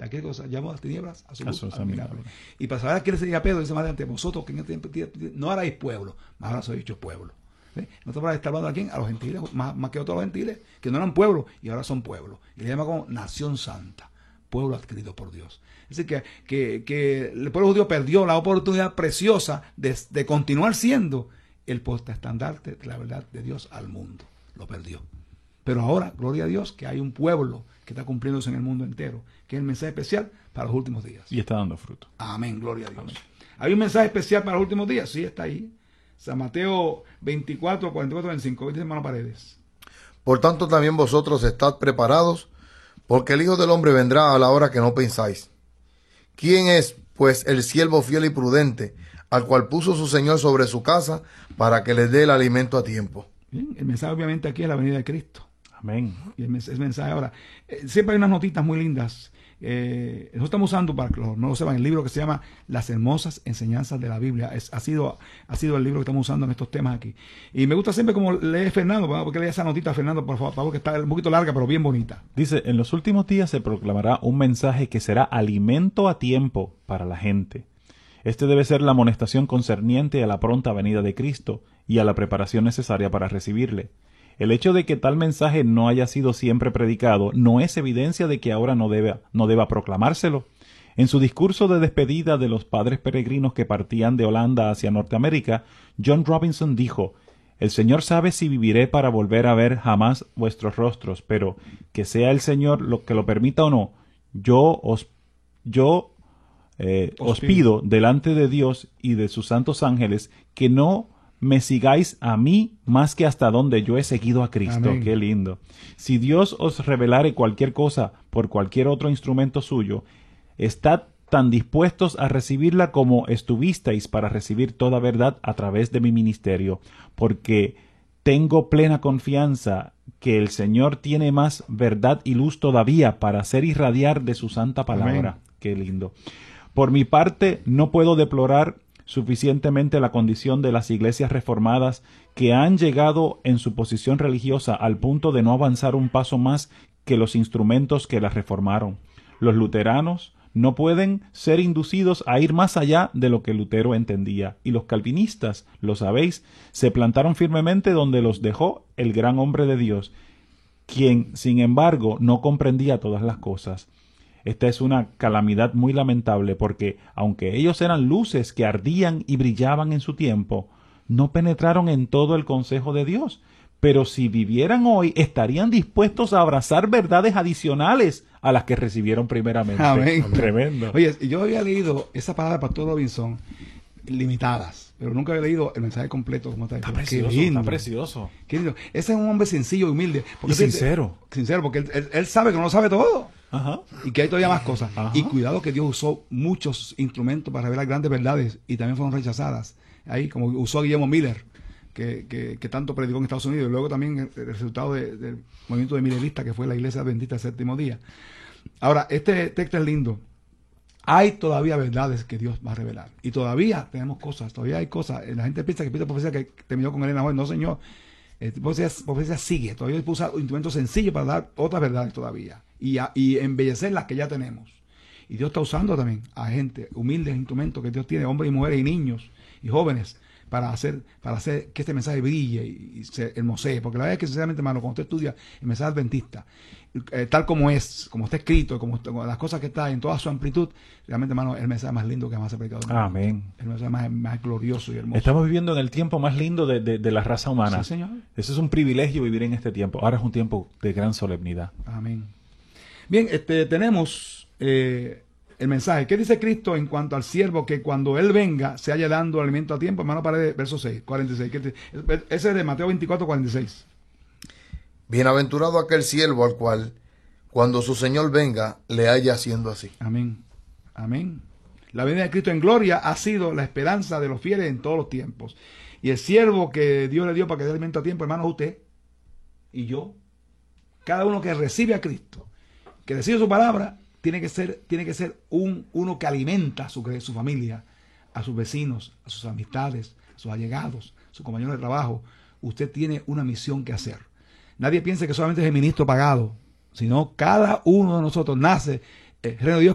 aquel que llamó a las tinieblas a su luz admirable. Y para saber a quién le sería Pedro, dice más adelante, vosotros que en este tiempo no erais pueblo, más ahora sois hechos pueblo. No te está hablando a quién, a los gentiles, más que a todos los gentiles, que no eran pueblos y ahora son pueblos. Y le llama como nación santa, pueblo adquirido por Dios. Es decir, que el pueblo judío perdió la oportunidad preciosa de continuar siendo el portaestandarte de la verdad de Dios al mundo. Lo perdió. Pero ahora, gloria a Dios, que hay un pueblo que está cumpliéndose en el mundo entero, que es el mensaje especial para los últimos días. Y está dando fruto. Amén, gloria a Dios. Amén. ¿Hay un mensaje especial para los últimos días? Sí, está ahí. San Mateo 24, 44, 25. Dice hermano Paredes. Por tanto, también vosotros estad preparados, porque el Hijo del Hombre vendrá a la hora que no pensáis. ¿Quién es, pues, el siervo fiel y prudente, al cual puso su Señor sobre su casa, para que les dé el alimento a tiempo? Bien, el mensaje obviamente aquí es la venida de Cristo. Amén. Y el mensaje ahora. Siempre hay unas notitas muy lindas. Nosotros estamos usando, para que no lo sepan, el libro que se llama Las hermosas enseñanzas de la Biblia. Ha sido el libro que estamos usando en estos temas aquí. Y me gusta siempre como lee Fernando, porque lee esa notita, Fernando, por favor, que está un poquito larga, pero bien bonita. Dice, en los últimos días se proclamará un mensaje que será alimento a tiempo para la gente. Este debe ser la amonestación concerniente a la pronta venida de Cristo y a la preparación necesaria para recibirle. El hecho de que tal mensaje no haya sido siempre predicado no es evidencia de que ahora no deba proclamárselo. En su discurso de despedida de los padres peregrinos que partían de Holanda hacia Norteamérica, John Robinson dijo: «El Señor sabe si viviré para volver a ver jamás vuestros rostros, pero que sea el Señor lo que lo permita o no, yo os pido delante de Dios y de sus santos ángeles que no me sigáis a mí más que hasta donde yo he seguido a Cristo». Amén. Qué lindo. Si Dios os revelare cualquier cosa por cualquier otro instrumento suyo, estad tan dispuestos a recibirla como estuvisteis para recibir toda verdad a través de mi ministerio, porque tengo plena confianza que el Señor tiene más verdad y luz todavía para hacer irradiar de su santa palabra. Amén. Qué lindo. Por mi parte, no puedo deplorar suficientemente la condición de las iglesias reformadas que han llegado en su posición religiosa al punto de no avanzar un paso más que los instrumentos que las reformaron. Los luteranos no pueden ser inducidos a ir más allá de lo que Lutero entendía, y los calvinistas, lo sabéis, se plantaron firmemente donde los dejó el gran hombre de Dios, quien, sin embargo, no comprendía todas las cosas. Esta es una calamidad muy lamentable porque, aunque ellos eran luces que ardían y brillaban en su tiempo, no penetraron en todo el consejo de Dios. Pero si vivieran hoy, estarían dispuestos a abrazar verdades adicionales a las que recibieron primeramente. Amén. Tremendo. Oye, yo había leído esa palabra de Pastor Robinson, limitadas, pero nunca había leído el mensaje completo como está. Está Qué precioso, lindo. está precioso. Qué lindo. Ese es un hombre sencillo y humilde. Y sincero. Sincero, porque él sabe que no lo sabe todo. Ajá. Y que hay todavía más cosas. Ajá. Y cuidado que Dios usó muchos instrumentos para revelar grandes verdades y también fueron rechazadas. Ahí, como usó a Guillermo Miller, que tanto predicó en Estados Unidos, y luego también el resultado del movimiento de Millerista, que fue la Iglesia Adventista del Séptimo Día. Ahora, este texto es lindo. Hay todavía verdades que Dios va a revelar. Y todavía tenemos cosas, todavía hay cosas. La gente piensa que Peter Profecía que terminó con Elena White. No, señor. Profecía sigue. Todavía hay que usar instrumentos sencillos para dar otras verdades todavía. Y embellecer las que ya tenemos. Y Dios está usando también a gente, humildes instrumentos que Dios tiene, hombres y mujeres y niños y jóvenes, para hacer que este mensaje brille y se hermosee. Porque la verdad es que, sinceramente, hermano, cuando usted estudia el mensaje adventista, tal como es, como está escrito, como las cosas que está en toda su amplitud, realmente, hermano, es el mensaje más lindo que jamás se ha predicado. Amén. El mensaje más glorioso y hermoso. Estamos viviendo en el tiempo más lindo de la raza humana. Sí, señor. Eso es un privilegio, vivir en este tiempo. Ahora es un tiempo de gran solemnidad. Amén. Bien, tenemos el mensaje. ¿Qué dice Cristo en cuanto al siervo que cuando Él venga se haya dando alimento a tiempo? Hermano Paredes, verso 6, 46. Ese es de Mateo 24, 46. Bienaventurado aquel siervo al cual, cuando su Señor venga, le haya haciendo así. Amén. Amén. La venida de Cristo en gloria ha sido la esperanza de los fieles en todos los tiempos. Y el siervo que Dios le dio para que dé alimento a tiempo, hermano, es usted y yo. Cada uno que recibe a Cristo, que recibe su palabra, tiene que ser uno que alimenta a su familia, a sus vecinos, a sus amistades, a sus allegados, a sus compañeros de trabajo. Usted tiene una misión que hacer. Nadie piense que solamente es el ministro pagado, sino cada uno de nosotros nace. El reino de Dios